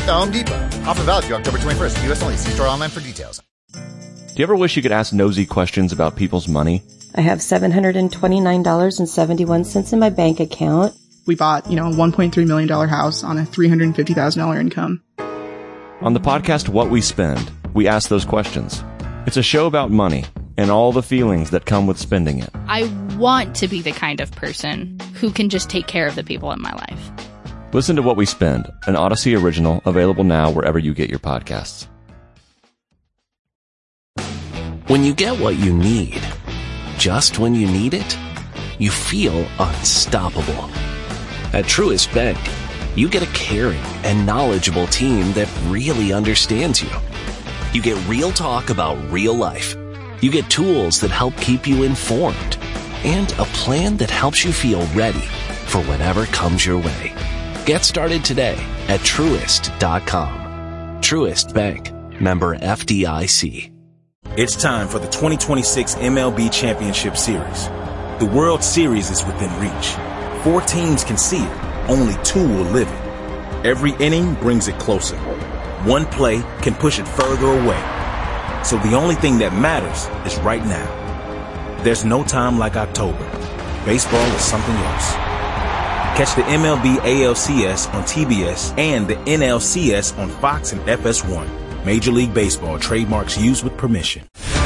the Home Depot. Offer valid through October 21st. U.S. only. See store online for details. Do you ever wish you could ask nosy questions about people's money? I have $729.71 in my bank account. We bought, a $1.3 million house on a $350,000 income. On the podcast What We Spend, we ask those questions. It's a show about money and all the feelings that come with spending it. I want to be the kind of person who can just take care of the people in my life. Listen to What We Spend, an Odyssey original, available now wherever you get your podcasts. When you get what you need, just when you need it, you feel unstoppable. At Truist Bank, you get a caring and knowledgeable team that really understands you. You get real talk about real life. You get tools that help keep you informed and a plan that helps you feel ready for whatever comes your way. Get started today at Truist.com. Truist Bank, member FDIC. It's time for the 2026 MLB Championship Series. The World Series is within reach. 4 teams can see it. Only 2 will live it. Every inning brings it closer. One play can push it further away. So the only thing that matters is right now. There's no time like October. Baseball is something else. Catch the MLB ALCS on TBS and the NLCS on Fox and FS1. Major League Baseball trademarks used with permission.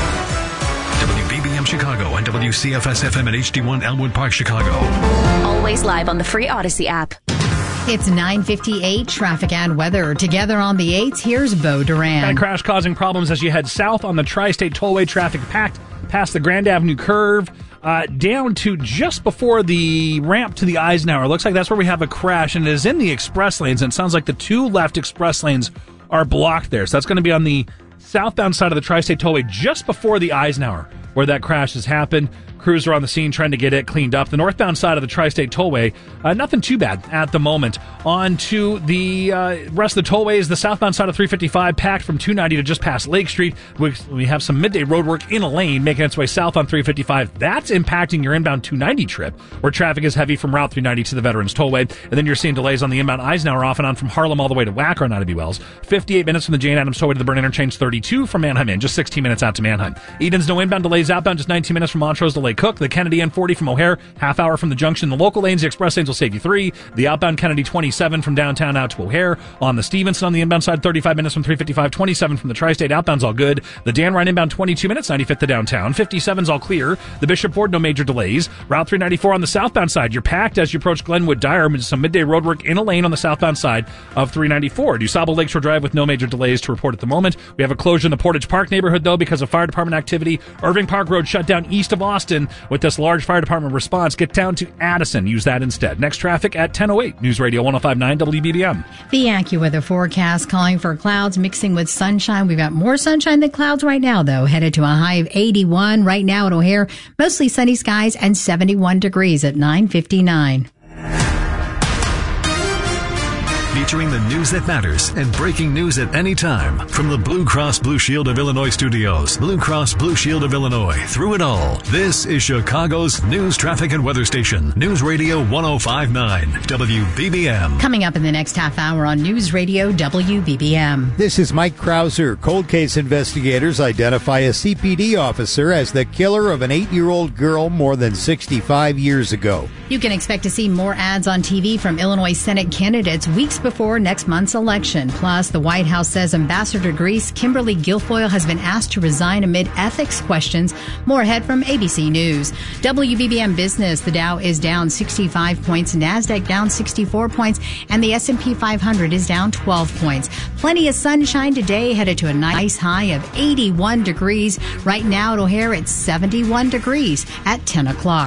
WBBM Chicago and WCFS-FM at HD1 Elmwood Park, Chicago. Always live on the free Odyssey app. It's 9:58, traffic and weather. Together on the 8s, here's Bo Duran. Got a crash causing problems as you head south on the Tri-State Tollway. Traffic packed past the Grand Avenue curve. Down to just before the ramp to the Eisenhower. Looks like that's where we have a crash, and it is in the express lanes, and it sounds like the 2 left express lanes are blocked there. So that's going to be on the southbound side of the Tri-State Tollway just before the Eisenhower where that crash has happened. Crews are on the scene trying to get it cleaned up. The northbound side of the Tri-State Tollway, nothing too bad at the moment. On to the rest of the tollways, the southbound side of 355 packed from 290 to just past Lake Street. We have some midday road work in a lane making its way south on 355. That's impacting your inbound 290 trip, where traffic is heavy from Route 390 to the Veterans Tollway. And then you're seeing delays on the inbound Eisenhower off and on from Harlem all the way to Wacker on Ida B. Wells. 58 minutes from the Jane Addams Tollway to the Burn Interchange, 32 from Manheim in, just 16 minutes out to Manheim. Eden's no inbound delays outbound, just 19 minutes from Montrose to Lake Cook. The Kennedy N40 from O'Hare, half hour from the junction. The local lanes, the express lanes will save you 3. The outbound Kennedy 27 from downtown out to O'Hare. On the Stevenson on the inbound side, 35 minutes from 355, 27 from the Tri-State. Outbound's all good. The Dan Ryan inbound 22 minutes, 95th to downtown. 57's all clear. The Bishop Ford, no major delays. Route 394 on the southbound side, you're packed as you approach Glenwood Dyer. Some midday road work in a lane on the southbound side of 394. DuSable Lakeshore Drive with no major delays to report at the moment. We have a closure in the Portage Park neighborhood, though, because of fire department activity. Irving Park Road shut down east of Austin with this large fire department response. Get down to Addison. Use that instead. Next traffic at 10:08. News Radio 105.9 WBBM. The AccuWeather forecast calling for clouds mixing with sunshine. We've got more sunshine than clouds right now, though. Headed to a high of 81 right now at O'Hare. Mostly sunny skies and 71 degrees at 9:59. Featuring the news that matters and breaking news at any time. From the Blue Cross Blue Shield of Illinois studios, Blue Cross Blue Shield of Illinois, through it all. This is Chicago's news, traffic, and weather station. News Radio 105.9 WBBM. Coming up in the next half hour on News Radio WBBM. This is Mike Krauser. Cold case investigators identify a CPD officer as the killer of an 8-year-old girl more than 65 years ago. You can expect to see more ads on TV from Illinois Senate candidates weeks before next month's election. Plus, the White House says Ambassador to Greece Kimberly Guilfoyle has been asked to resign amid ethics questions. More ahead from ABC News. WBBM Business, the Dow is down 65 points, NASDAQ down 64 points, and the S&P 500 is down 12 points. Plenty of sunshine today, headed to a nice high of 81 degrees. Right now at O'Hare, it's 71 degrees at 10 o'clock.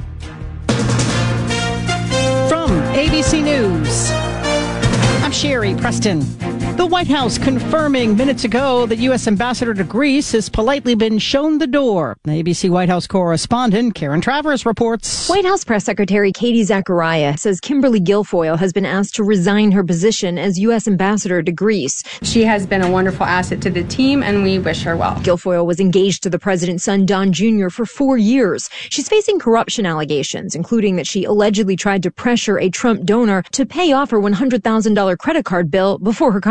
From ABC News, I'm Sherry Preston. The White House confirming minutes ago that U.S. Ambassador to Greece has politely been shown the door. ABC White House correspondent Karen Travers reports. White House Press Secretary Katie Zachariah says Kimberly Guilfoyle has been asked to resign her position as U.S. Ambassador to Greece. She has been a wonderful asset to the team, and we wish her well. Guilfoyle was engaged to the president's son, Don Jr., for 4 years. She's facing corruption allegations, including that she allegedly tried to pressure a Trump donor to pay off her $100,000 credit card bill before her